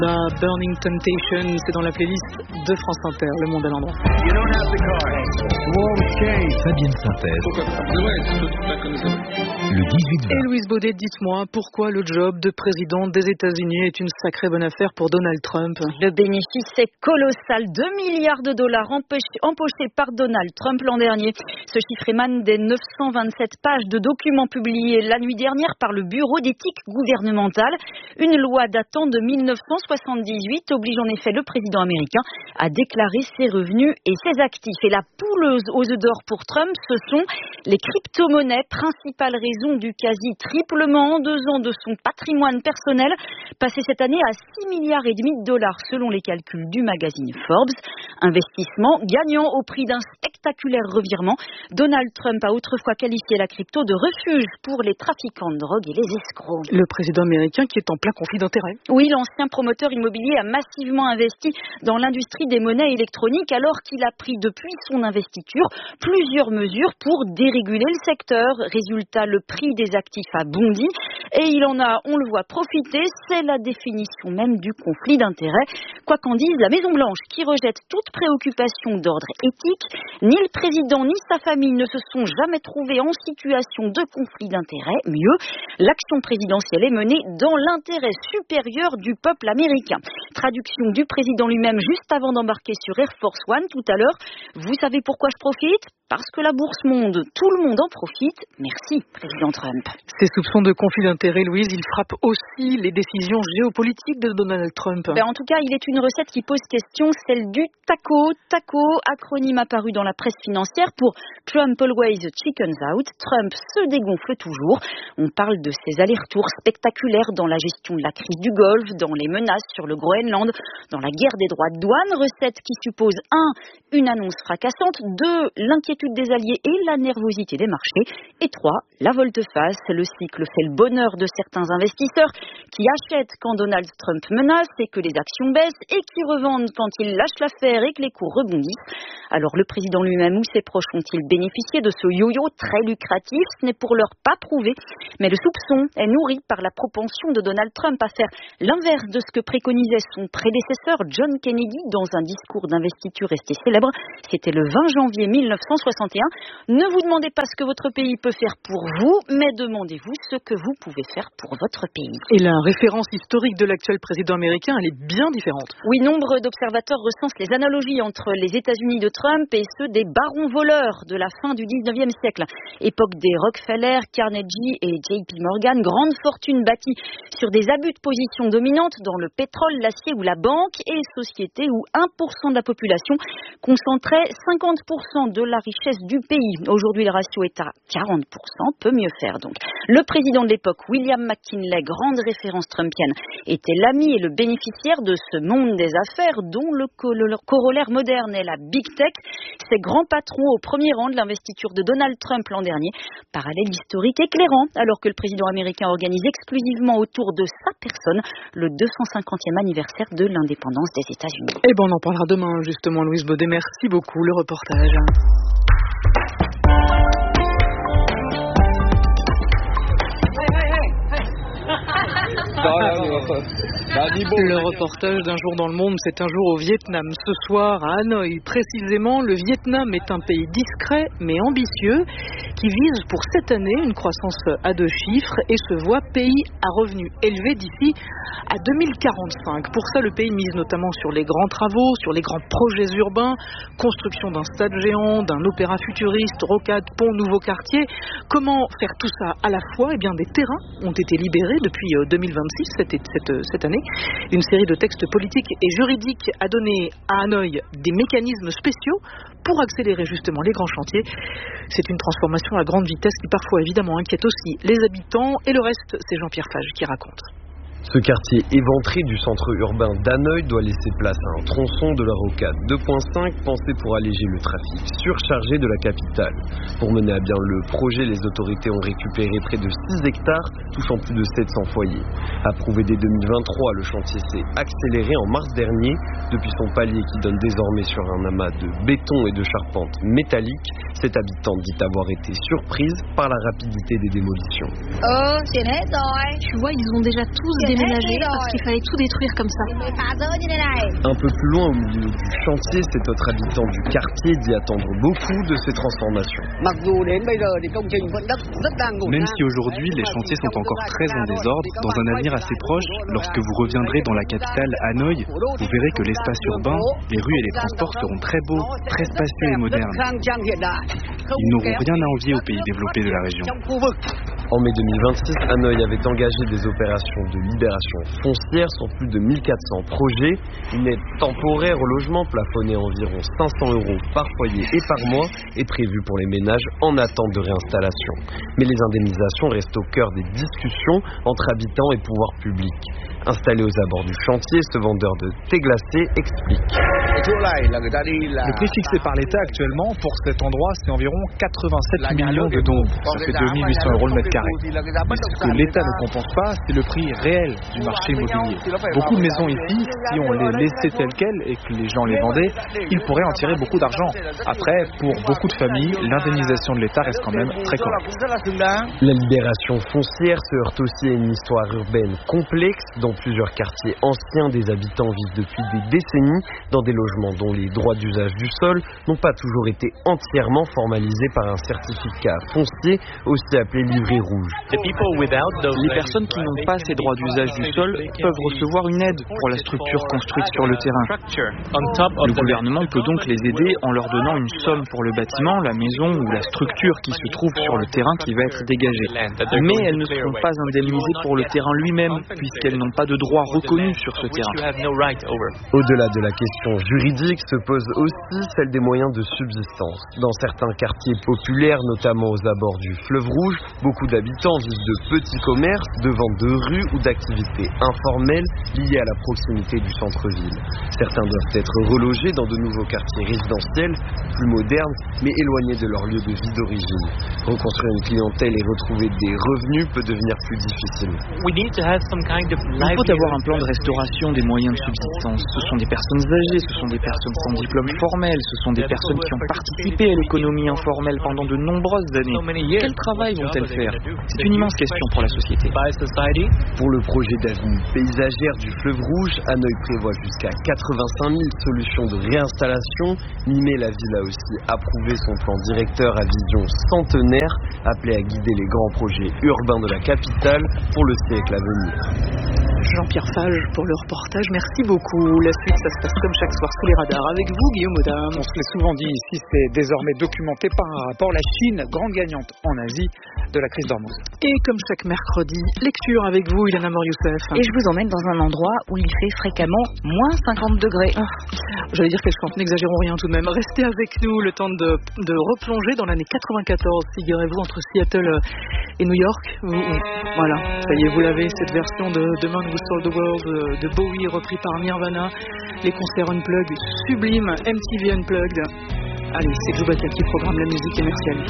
La Burning Temptation, c'est dans la playlist de France Inter, Le Monde à l'endroit. Fabienne Synthèse. Le 18-20. Et Louise Baudet, dites-moi, pourquoi le job de président des États-Unis est une sacrée bonne affaire pour Donald Trump? Le bénéfice est colossal, 2 milliards de dollars empochés par Donald Trump l'an dernier. Ce chiffre émane des 927 pages de documents publiés la nuit dernière par le Bureau d'éthique gouvernementale. Une loi datant de 1978 oblige en effet le président américain à déclarer ses revenus et ses actifs. Et la poule aux œufs d'or pour Trump, ce sont les crypto-monnaies, principale raison du quasi-triplement en 2 ans de son patrimoine personnel, passé cette année à 6,5 milliards de dollars selon les calculs du magazine Forbes. Investissement gagnant au prix d'un spectaculaire revirement. Donald Trump a autrefois qualifié la crypto de refuge pour les trafiquants de drogue et les escrocs. Le président américain qui est en plein conflit d'intérêts. Oui, l'ancien promoteur immobilier a massivement investi dans l'industrie des monnaies électroniques alors qu'il a pris depuis son investiture plusieurs mesures pour déréguler le secteur. Résultat, le prix des actifs a bondi et il en a, on le voit, profité. C'est la définition même du conflit d'intérêts. Quoi qu'en dise la Maison-Blanche qui rejette toute préoccupation d'ordre éthique, ni le président ni sa famille ne se sont jamais trouvés en situation de conflit d'intérêts. Mieux, l'action présidentielle est menée dans l'intérêt supérieur du peuple américain. Traduction du président lui-même juste avant d'embarquer sur Air Force One tout à l'heure. Vous savez pourquoi je profite ? Parce que la bourse monte, tout le monde en profite. Merci, président Trump. Ces soupçons de conflit d'intérêts, Louise, ils frappent aussi les décisions géopolitiques de Donald Trump. En tout cas, il est une recette qui pose question, celle du TACO. TACO, acronyme apparu dans la presse financière pour Trump Always Chickens Out. Trump se dégonfle toujours. On parle de ses allers-retours spectaculaires dans la gestion de la crise du Golfe, dans les menaces sur le Groenland, dans la guerre des droits de douane. Recette qui suppose 1. Une annonce fracassante, 2. L'inquiétude des alliés et la nervosité des marchés, et 3. La volte-face. Le cycle fait le bonheur de certains investisseurs qui achètent quand Donald Trump menace et que les actions baissent et qui revendent quand il lâche l'affaire et que les cours rebondissent. Alors le président lui-même ou ses proches ont-ils bénéficié de ce yo-yo très lucratif? Ce n'est pour l'heure pas prouvé, mais le soupçon est nourri par la propension de Donald Trump à faire l'inverse de ce que préconisait son prédécesseur John Kennedy dans un discours d'investiture resté célèbre. C'était le 20 janvier 1961. Ne vous demandez pas ce que votre pays peut faire pour vous, mais demandez-vous ce que vous pouvez faire pour votre pays. Et la référence historique de l'actuel président américain, elle est bien différente. Oui, nombre d'observateurs recensent les analogies entre les États-Unis de Trump et ceux des barons voleurs de la fin du 19e siècle. Époque des Rockefeller, Carnegie et JP Morgan, grande fortune bâtie sur des abus de position dominante dans le pétrole, l'acier ou la banque, et sociétés où 1% de la population concentrait 50% de la richesse du pays. Aujourd'hui, le ratio est à 40%, peut mieux faire donc. Le président de l'époque, William McKinley, grande référence trumpienne, était l'ami et le bénéficiaire de ce monde des affaires dont le corollaire moderne est la Big Tech. Ces grands patrons au premier rang de l'investiture de Donald Trump l'an dernier. Parallèle historique éclairant, alors que le président américain organise exclusivement autour de sa personne le 250e anniversaire de l'indépendance des États-Unis. Eh ben, on en parlera demain, justement, Louise Baudet. Merci beaucoup, le reportage. Le reportage d'un jour dans le monde, c'est un jour au Vietnam. Ce soir, à Hanoï, précisément, le Vietnam est un pays discret mais ambitieux qui vise pour cette année une croissance à 2 chiffres et se voit pays à revenus élevés d'ici à 2045. Pour ça, le pays mise notamment sur les grands travaux, sur les grands projets urbains, construction d'un stade géant, d'un opéra futuriste, rocade, pont, nouveau quartier. Comment faire tout ça à la fois? Eh bien, des terrains ont été libérés depuis 2026, cette année. Une série de textes politiques et juridiques a donné à Hanoï des mécanismes spéciaux pour accélérer justement les grands chantiers. C'est une transformation à grande vitesse qui parfois évidemment inquiète aussi les habitants. Et le reste, c'est Jean-Pierre Fage qui raconte. Ce quartier éventré du centre urbain d'Hanoï doit laisser place à un tronçon de la rocade 2.5 pensé pour alléger le trafic surchargé de la capitale. Pour mener à bien le projet, les autorités ont récupéré près de 6 hectares, touchant plus de 700 foyers. Approuvé dès 2023, le chantier s'est accéléré en mars dernier. Depuis son palier qui donne désormais sur un amas de béton et de charpente métallique, cette habitante dit avoir été surprise par la rapidité des démolitions. Tu vois, ils ont déjà tous déménager parce qu'il fallait tout détruire comme ça. Un peu plus loin, au milieu du chantier, cet autre habitant du quartier dit attendre beaucoup de ces transformations. Même si aujourd'hui les chantiers sont encore très en désordre, dans un avenir assez proche, lorsque vous reviendrez dans la capitale Hanoï, vous verrez que l'espace urbain, les rues et les transports seront très beaux, très spacieux et modernes. Ils n'auront rien à envier aux pays développés de la région. En mai 2026, Hanoï avait engagé des opérations de libération foncière sur plus de 1400 projets. Une aide temporaire au logement plafonnée à environ 500 € par foyer et par mois est prévue pour les ménages en attente de réinstallation. Mais les indemnisations restent au cœur des discussions entre habitants et pouvoirs publics. Installé aux abords du chantier, ce vendeur de thé glacé explique. Le prix fixé par l'État actuellement pour cet endroit, c'est environ 87 millions de dons. Ça fait 2800 € le mètre carré. Mais ce que l'État ne compense pas, c'est le prix réel du marché immobilier. Beaucoup de maisons ici, si on les laissait telles quelles et que les gens les vendaient, ils pourraient en tirer beaucoup d'argent. Après, pour beaucoup de familles, l'indemnisation de l'État reste quand même très correcte. La libération foncière se heurte aussi à une histoire urbaine complexe. Dans plusieurs quartiers anciens, des habitants vivent depuis des décennies dans des logements dont les droits d'usage du sol n'ont pas toujours été entièrement formalisés par un certificat foncier, aussi appelé livret rouge. Les personnes qui n'ont pas ces droits d'usage du sol peuvent recevoir une aide pour la structure construite sur le terrain. Le gouvernement peut donc les aider en leur donnant une somme pour le bâtiment, la maison ou la structure qui se trouve sur le terrain qui va être dégagée. Mais elles ne seront pas indemnisées pour le terrain lui-même, puisqu'elles n'ont pas de droits reconnus sur ce terrain. Au-delà de la question juridique se pose aussi celle des moyens de subsistance. Dans certains quartiers populaires, notamment aux abords du fleuve Rouge, beaucoup d'habitants vivent de petits commerces, de ventes de rue ou d'activités informelles liées à la proximité du centre-ville. Certains doivent être relogés dans de nouveaux quartiers résidentiels, plus modernes, mais éloignés de leur lieu de vie d'origine. Reconstruire une clientèle et retrouver des revenus peut devenir plus difficile. Il faut avoir un plan de restauration des moyens de subsistance. Ce sont des personnes âgées, ce sont des personnes sans diplôme formel, ce sont des personnes qui ont participé à l'économie informelle pendant de nombreuses années. Quel travail vont-elles faire? C'est une immense question pour la société. Pour le projet d'avenue paysagère du fleuve Rouge, Hanoï prévoit jusqu'à 85 000 solutions de réinstallation. Nimé, la ville a aussi approuvé son plan directeur à vision centenaire, appelé à guider les grands projets urbains de la capitale pour le siècle à venir. Jean-Pierre Fage pour le reportage, merci beaucoup. La suite, ça se passe comme chaque soir sous les radars. Avec vous, Guillaume Audin. On se l'est souvent dit ici, c'est désormais documenté par un rapport. La Chine, grande gagnante en Asie de la crise d'Hormuz. Et comme chaque mercredi, lecture avec vous, Ilana Mor-Youssef. Et je vous emmène dans un endroit où il fait fréquemment moins 50 degrés. J'allais dire quelque chose, n'exagérons rien tout de même. Restez avec nous le temps de replonger dans l'année 94, figurez-vous, entre Seattle et New York. Voilà, ça y est, vous l'avez, cette version de The Man Who Sold the World de Bowie, repris par Nirvana. Les concerts Unplugged, sublimes, MTV Unplugged. Allez, c'est Joubaka qui programme la musique et merci à lui.